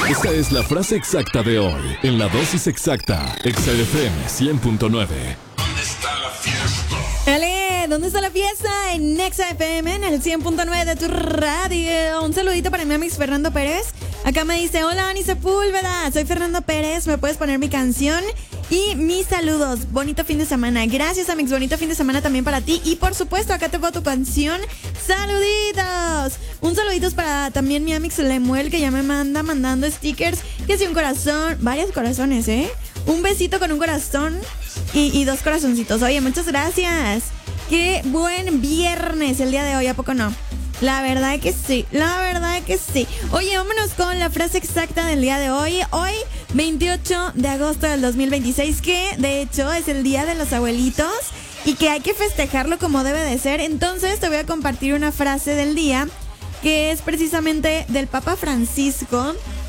Esta es la frase exacta de hoy, en la dosis exacta, XFM 100.9. ¿Dónde está la fiesta? Ale, ¿dónde está la fiesta? En Nexa FM, en el 100.9 de tu radio. Un saludito para mi amigo Fernando Pérez. Acá me dice, hola, Ani Sepúlveda, soy Fernando Pérez, ¿me puedes poner mi canción? Y mis saludos, bonito fin de semana. Gracias, amigos, bonito fin de semana también para ti. Y por supuesto, acá te pongo tu canción. ¡Saluditos! Un saludito para también mi amigo Lemuel, que ya me mandando stickers. Que sí, un corazón, varios corazones, ¿eh? Un besito con un corazón y dos corazoncitos. Oye, muchas gracias. Qué buen viernes el día de hoy, ¿a poco no? La verdad que sí, la verdad que sí. Oye, vámonos con la frase exacta del día de hoy. Hoy, 28 de agosto del 2026, que de hecho es el día de los abuelitos y que hay que festejarlo como debe de ser. Entonces te voy a compartir una frase del día que es precisamente del Papa Francisco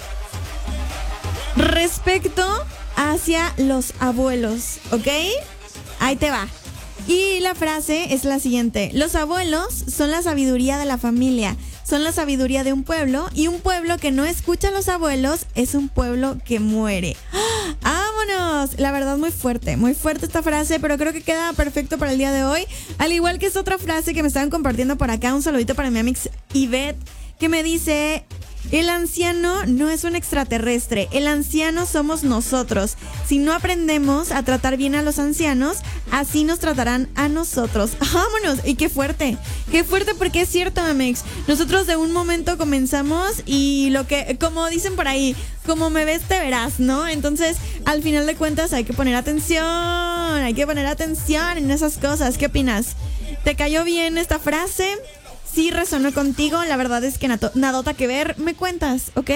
respecto hacia los abuelos, ¿ok? Ahí te va. Y la frase es la siguiente: los abuelos son la sabiduría de la familia, son la sabiduría de un pueblo, y un pueblo que no escucha a los abuelos es un pueblo que muere. ¡Vámonos! La verdad, muy fuerte esta frase, pero creo que queda perfecto para el día de hoy. Al igual que es otra frase que me estaban compartiendo por acá. Un saludito para mi amiga Ivette, que me dice: el anciano no es un extraterrestre, el anciano somos nosotros. Si no aprendemos a tratar bien a los ancianos, así nos tratarán a nosotros. ¡Vámonos! Y qué fuerte porque es cierto, Amex. Nosotros de un momento comenzamos y lo que, como dicen por ahí, como me ves te verás, ¿no? Entonces, al final de cuentas hay que poner atención en esas cosas. ¿Qué opinas? ¿Te cayó bien esta frase? Sí resonó contigo, la verdad es que nadota que ver, me cuentas, ¿ok?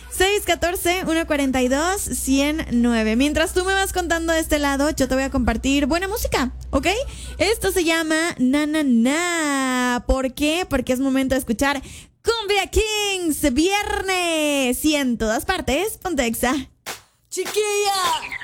614-142-109. Mientras tú me vas contando de este lado, yo te voy a compartir buena música, ¿ok? Esto se llama Na Na Na. ¿Por qué? Porque es momento de escuchar Cumbia Kings, viernes, y en todas partes, ponte Exa. ¡Chiquilla!